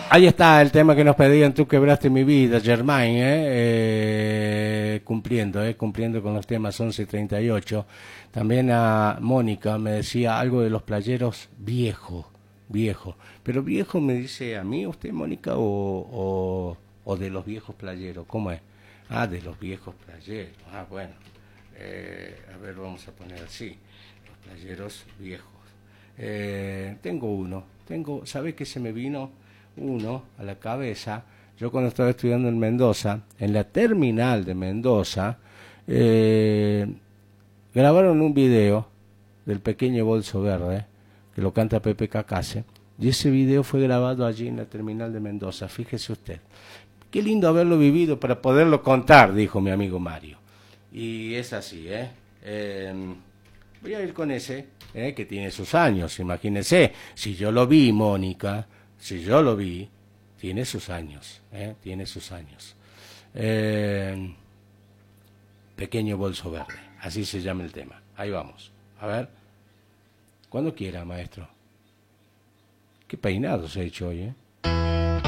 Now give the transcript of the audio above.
Ahí está el tema que nos pedían, tú quebraste mi vida, Germain, cumpliendo con los temas 11:38. También a Mónica me decía algo de los playeros viejo. Pero viejo me dice a mí, usted, Mónica, o de los viejos playeros, ¿cómo es? Ah, de los viejos playeros, bueno. A ver, vamos a poner así, los playeros viejos. ¿Sabe qué se me vino? Uno a la cabeza. Yo cuando estaba estudiando en Mendoza, en la terminal de Mendoza, grabaron un video del pequeño bolso verde, que lo canta Pepe Cacase, y ese video fue grabado allí en la terminal de Mendoza, fíjese usted. Qué lindo haberlo vivido para poderlo contar, dijo mi amigo Mario. Y es así, voy a ir con ese, que tiene sus años, imagínese. Si yo lo vi, Mónica, si yo lo vi, tiene sus años, tiene sus años. Pequeño bolso verde, así se llama el tema. Ahí vamos. A ver, cuando quiera, maestro. Qué peinado se ha hecho hoy,